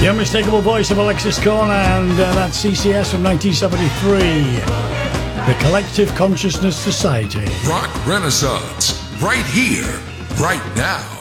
The unmistakable voice of Alexis Korner, and that's CCS from 1973. The Collective Consciousness Society. Rock Renaissance, right here, right now.